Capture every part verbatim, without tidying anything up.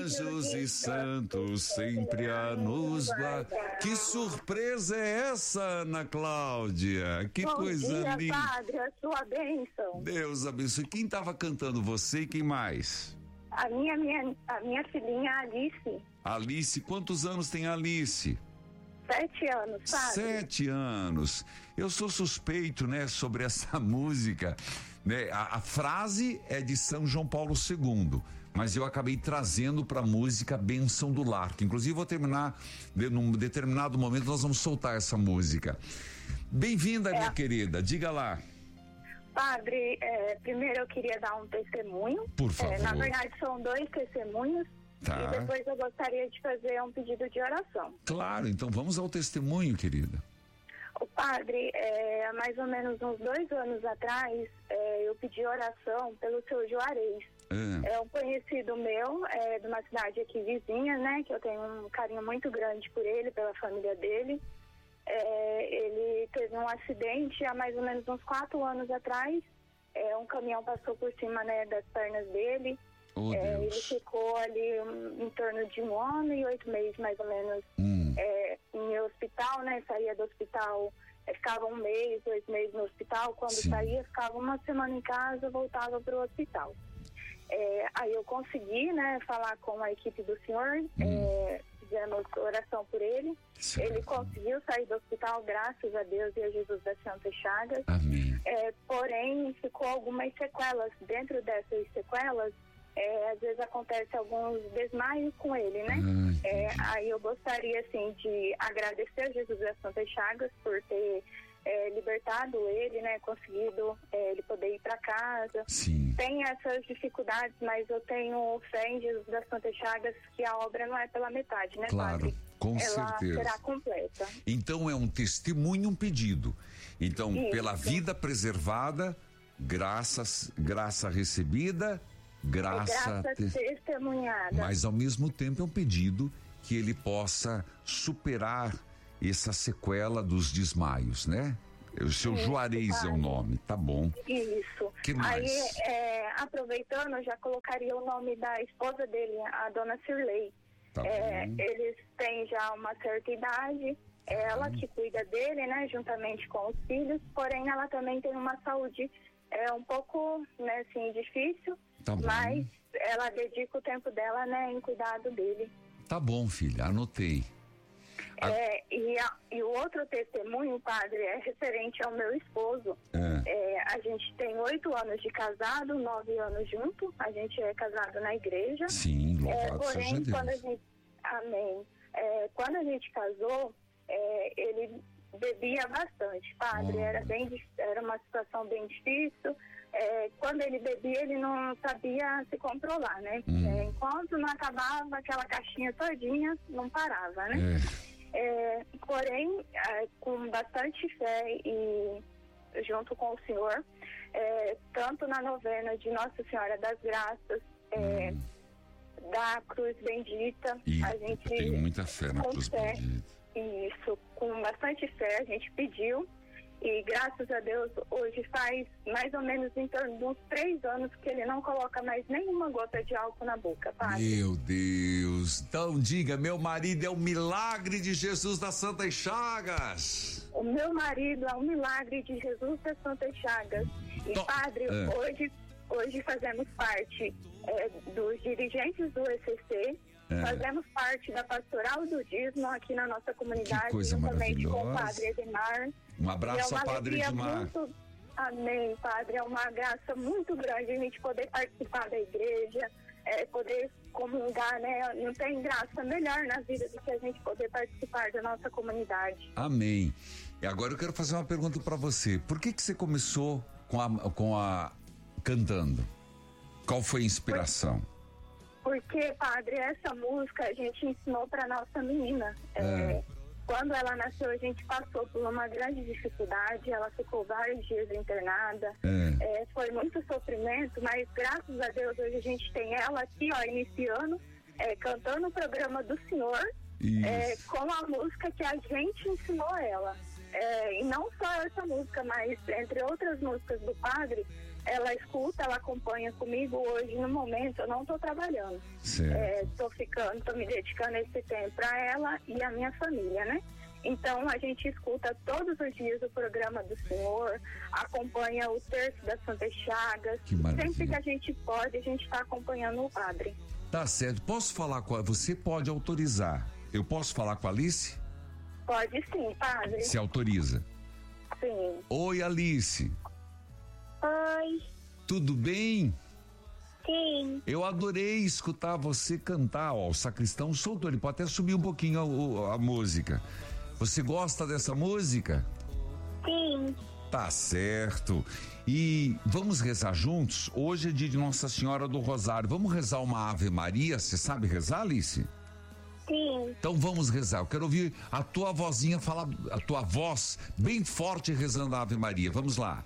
anjos e santos sempre a nos guardar. Que surpresa é essa, Ana Cláudia? Que Bom coisa dia, linda. Padre, a sua bênção. Deus abençoe. Quem estava cantando, você e quem mais? A minha, minha, a minha filhinha Alice. Alice, quantos anos tem a Alice? Sete anos, Padre. Sete anos. Eu sou suspeito, né, sobre essa música, né? A, a frase é de São João Paulo segundo, mas eu acabei trazendo para a música Bênção do Lar, que inclusive vou terminar, de, num determinado momento nós vamos soltar essa música. Bem-vinda, é. minha querida, diga lá. Padre, é, primeiro eu queria dar um testemunho. Por favor. É, na verdade são dois testemunhos. Tá. E depois eu gostaria de fazer um pedido de oração. Claro, então vamos ao testemunho, querida. O padre, é, há mais ou menos uns dois anos atrás, é, eu pedi oração pelo seu Juarez. É. é um conhecido meu, é, de uma cidade aqui vizinha, né? Que eu tenho um carinho muito grande por ele, pela família dele. É, ele teve um acidente há mais ou menos uns quatro anos atrás. É, um caminhão passou por cima, né, das pernas dele. Oh, é, ele ficou ali um, em torno de um ano e oito meses, mais ou menos, hum. é, em hospital, né? Saía do hospital, é, ficava um mês, dois meses no hospital. Quando Sim. saía, ficava uma semana em casa, voltava para o hospital. É, aí eu consegui, né, falar com a equipe do senhor, hum. é, fizemos oração por ele. Sim. Ele conseguiu sair do hospital, graças a Deus e a Jesus das Santas Chagas. Amém. É, porém, ficou algumas sequelas. Dentro dessas sequelas, É, às vezes acontece alguns desmaios com ele, né? Ai, é, aí eu gostaria, assim, de agradecer a Jesus das Santas Chagas por ter é, libertado ele, né? Conseguido é, ele poder ir para casa. Sim. Tem essas dificuldades, mas eu tenho fé em Jesus das Santas Chagas que a obra não é pela metade, né, claro, Padre? com Ela certeza. será completa. Então é um testemunho, um pedido. Então, Isso. pela vida preservada, graças, graça recebida, graça, graça te... testemunhada. Mas ao mesmo tempo é um pedido que ele possa superar essa sequela dos desmaios, né? O seu Isso, Juarez pai. É o nome, tá bom. Isso. Que mais? Aí, é, aproveitando, eu já colocaria o nome da esposa dele, a dona Cirlei. Tá é, bom. Eles têm já uma certa idade, é ela que cuida dele, né, juntamente com os filhos, porém ela também tem uma saúde é, um pouco, né, assim, difícil, tá mas ela dedica o tempo dela, né, em cuidado dele. Tá bom, filha, anotei. É, e, a, e o outro testemunho, padre, é referente ao meu esposo. É. É, a gente tem oito anos de casado, nove anos junto. A gente é casado na igreja. Sim, louvado é, porém, seja Deus. Quando a gente, amém. É, quando a gente casou, é, ele bebia bastante, padre. Oh. Era, bem, era uma situação bem difícil. É, quando ele bebia, ele não sabia se controlar, né? Hum. É, enquanto não acabava aquela caixinha todinha, não parava, né? É. É, porém, é, com bastante fé e junto com o Senhor, é, tanto na novena de Nossa Senhora das Graças, é, hum. da Cruz Bendita, e a gente tenho muita fé na com Cruz fé, Bendita. Isso, com bastante fé a gente pediu. E graças a Deus, hoje faz mais ou menos em torno de uns três anos que ele não coloca mais nenhuma gota de álcool na boca, padre. Meu Deus! Então diga, meu marido é o milagre de Jesus das Santas Chagas. O meu marido é um milagre de Jesus das Santas Chagas. E Tô... padre, é. hoje, hoje fazemos parte é, dos dirigentes do E C C. É. Fazemos parte da Pastoral do Dízimo aqui na nossa comunidade, que coisa juntamente com o maravilhosa. Padre Edmar. Um abraço é ao Padre Edmar. Muito... Amém, Padre. É uma graça muito grande a gente poder participar da igreja, é, poder comungar, né? Não tem graça melhor na vida do que a gente poder participar da nossa comunidade. Amém. E agora eu quero fazer uma pergunta para você. Por que que você começou com a, com a cantando? Qual foi a inspiração? Por... Porque, padre, essa música a gente ensinou para nossa menina. É. É, quando ela nasceu, a gente passou por uma grande dificuldade, ela ficou vários dias internada. É. É, foi muito sofrimento, mas graças a Deus hoje a gente tem ela aqui, ó, iniciando, é, cantando o programa do Senhor, é, com a música que a gente ensinou ela. É, e não só essa música, mas entre outras músicas do padre, ela escuta, ela acompanha comigo. Hoje, no momento, eu não estou trabalhando. Estou é, ficando, estou me dedicando esse tempo para ela e a minha família, né? Então, a gente escuta todos os dias o programa do Senhor, acompanha o terço das Santas Chagas. Sempre que a gente pode, a gente está acompanhando o padre. Tá certo. Posso falar com a... Você pode autorizar. Eu posso falar com a Alice? Pode sim, padre. Se autoriza? Sim. Oi, Alice. Oi. Tudo bem? Sim. Eu adorei escutar você cantar, ó, o sacristão soltou, ele pode até subir um pouquinho a, a, a música. Você gosta dessa música? Sim. Tá certo. E vamos rezar juntos? Hoje é dia de Nossa Senhora do Rosário. Vamos rezar uma Ave Maria? Você sabe rezar, Alice? Sim. Então vamos rezar. Eu quero ouvir a tua vozinha falar, a tua voz bem forte rezando a Ave Maria. Vamos lá.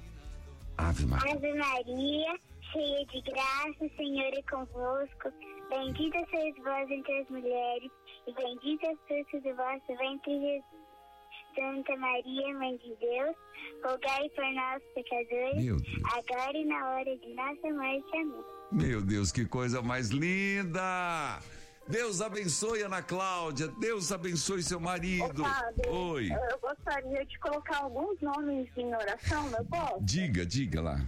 Ave Maria. Ave Maria, cheia de graça, o Senhor é convosco. Bendita sois vós entre as mulheres, e bendito é o fruto do vosso ventre, Jesus. Santa Maria, Mãe de Deus, rogai por nós, pecadores, agora e na hora de nossa morte. Amém. Meu Deus, que coisa mais linda! Deus abençoe Ana Cláudia, Deus abençoe seu marido. Ô, padre, oi. Eu gostaria de colocar alguns nomes em oração, meu povo? Diga, diga lá.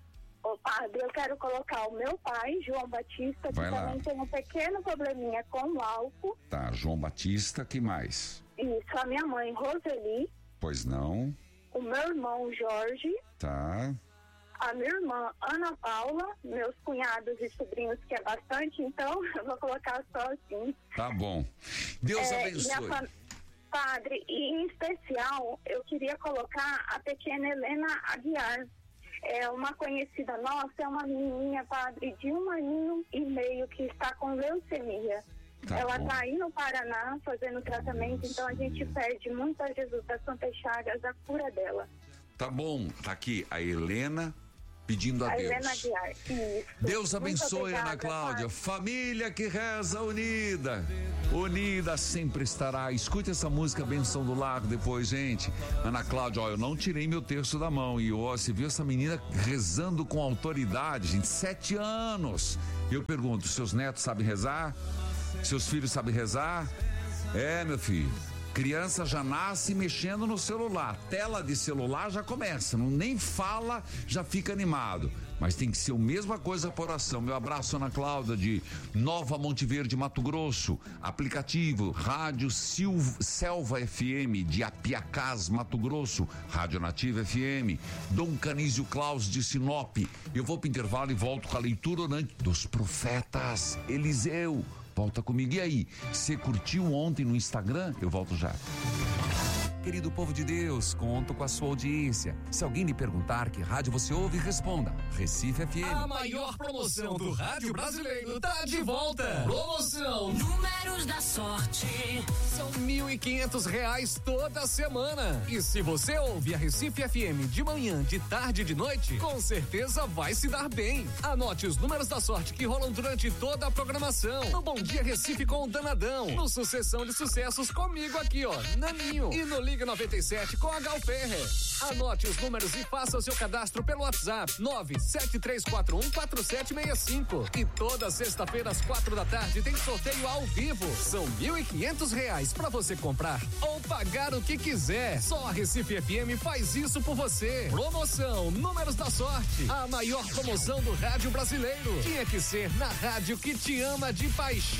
Ô, padre, eu quero colocar o meu pai, João Batista, Vai que lá. também tem um pequeno probleminha com o álcool. Tá, João Batista, que mais? Isso, a minha mãe, Roseli. Pois não. O meu irmão, Jorge. Tá. A minha irmã, Ana Paula. Meus cunhados e sobrinhos, que é bastante, então eu vou colocar só assim. Tá bom. Deus é, abençoe. Fam... Padre, e em especial, eu queria colocar a pequena Helena Aguiar. É uma conhecida nossa, é uma menininha, padre, de um aninho e meio que está com leucemia. Tá Ela está aí no Paraná fazendo tratamento, então a gente pede muito a Jesus das Santas Chagas a cura dela. Tá bom, tá aqui a Helena pedindo a, a Deus. Helena Aguiar, isso. Deus abençoe, obrigada, Ana Cláudia. Pai. Família que reza unida. Unida sempre estará. Escute essa música Benção do Lar depois, gente. Ana Cláudia, ó, eu não tirei meu terço da mão. E ó, você viu essa menina rezando com autoridade, gente, sete anos. Eu pergunto, seus netos sabem rezar? Seus filhos sabem rezar? É, meu filho. Criança já nasce mexendo no celular, tela de celular já começa, não nem fala, já fica animado. Mas tem que ser a mesma coisa por oração. Meu abraço, Ana Cláudia, de Nova Monte Verde, Mato Grosso. Aplicativo, Rádio Silva, Selva F M, de Apiacás, Mato Grosso. Rádio Nativa F M. Dom Canísio Claus, de Sinop. Eu vou para o intervalo e volto com a leitura orante dos profetas. Eliseu. Volta comigo. E aí, você curtiu ontem no Instagram? Eu volto já. Querido povo de Deus, conto com a sua audiência. Se alguém lhe perguntar que rádio você ouve, responda: Recife F M. A maior promoção do rádio brasileiro tá de volta. Promoção Números da Sorte. São mil e quinhentos reais toda semana. E se você ouve a Recife F M de manhã, de tarde e de noite, com certeza vai se dar bem. Anote os números da sorte que rolam durante toda a programação. No Bom Dia Recife com o Danadão. No Sucessão de Sucessos comigo aqui, ó, Naninho. E no Liga noventa e sete com a Gal Ferrer. Anote os números e faça o seu cadastro pelo WhatsApp nove sete três quatro um quatro sete seis cinco. E toda sexta-feira às quatro da tarde tem sorteio ao vivo. São mil e quinhentos reais para você comprar ou pagar o que quiser. Só a Recife F M faz isso por você. Promoção Números da Sorte. A maior promoção do rádio brasileiro. Tinha que ser na rádio que te ama de paixão.